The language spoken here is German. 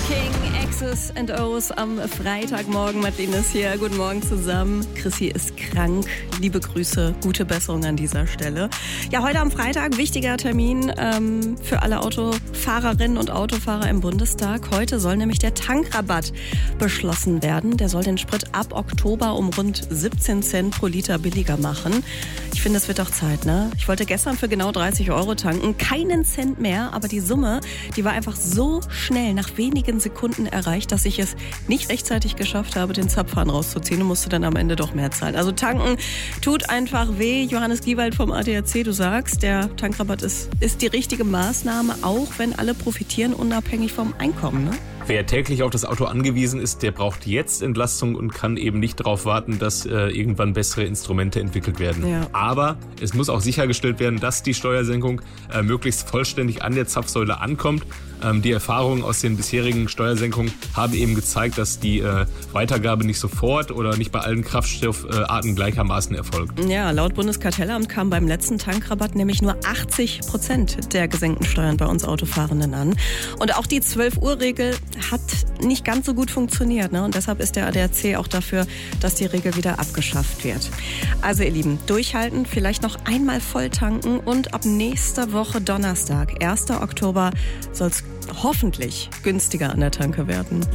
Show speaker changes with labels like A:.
A: King, X's and O's am Freitagmorgen. Madeleine ist hier. Guten Morgen zusammen. Chrissy ist krank. Liebe Grüße, gute Besserung an dieser Stelle. Ja, heute am Freitag, wichtiger Termin für alle Autofahrerinnen und Autofahrer im Bundestag. Heute soll nämlich der Tankrabatt beschlossen werden. Der soll den Sprit ab Oktober um rund 17 Cent pro Liter billiger machen. Ich finde, es wird doch Zeit, ne? Ich wollte gestern für genau 30 Euro tanken. Keinen Cent mehr, aber die Summe, die war einfach so schnell, nach wenigen Sekunden erreicht, dass ich es nicht rechtzeitig geschafft habe, den Zapfhahn rauszuziehen und musste dann am Ende doch mehr zahlen. Also tanken tut einfach weh. Johannes Giewald vom ADAC, du sagst, der Tankrabatt ist die richtige Maßnahme, auch wenn alle profitieren, unabhängig vom Einkommen, ne?
B: Wer täglich auf das Auto angewiesen ist, der braucht jetzt Entlastung und kann eben nicht darauf warten, dass irgendwann bessere Instrumente entwickelt werden.
A: Ja.
B: Aber es muss auch sichergestellt werden, dass die Steuersenkung möglichst vollständig an der Zapfsäule ankommt. Die Erfahrungen aus den bisherigen Steuersenkungen haben eben gezeigt, dass die Weitergabe nicht sofort oder nicht bei allen Kraftstoffarten gleichermaßen erfolgt.
A: Ja, laut Bundeskartellamt kam beim letzten Tankrabatt nämlich nur 80% der gesenkten Steuern bei uns Autofahrenden an. Und auch die 12-Uhr-Regel hat nicht ganz so gut funktioniert, ne? Und deshalb ist der ADAC auch dafür, dass die Regel wieder abgeschafft wird. Also ihr Lieben, durchhalten, vielleicht noch einmal voll tanken und ab nächster Woche Donnerstag, 1. Oktober, soll es hoffentlich günstiger an der Tanke werden.